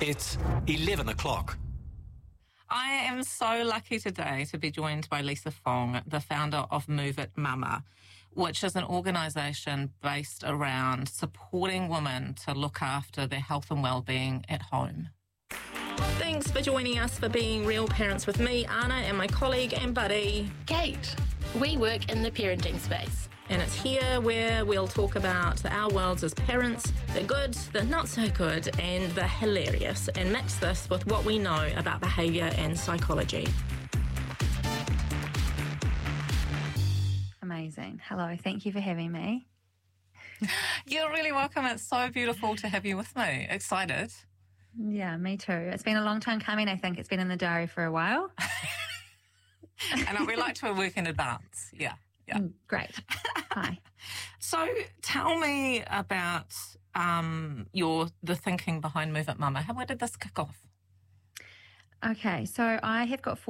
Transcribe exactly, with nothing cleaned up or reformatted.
It's eleven o'clock. I am so lucky today to be joined by Lisa Fong, the founder of Move It Mama, which is an organisation based around supporting women to look after their health and well-being at home. Thanks for joining us for Being Real Parents with me, Anna, and my colleague and buddy, Kate. We work in the parenting space. And it's here where we'll talk about our worlds as parents, the good, the not so good, and the hilarious, and mix this with what we know about behaviour and psychology. Amazing. Hello, thank you for having me. You're really welcome. It's so beautiful to have you with me. Excited. Yeah, me too. It's been a long time coming. I think it's been in the diary for a while. And we like to work in advance. Yeah, yeah. Mm, great. Hi. So tell me about um, your the thinking behind Move It Mama. How, where did this kick off? Okay, so I have got four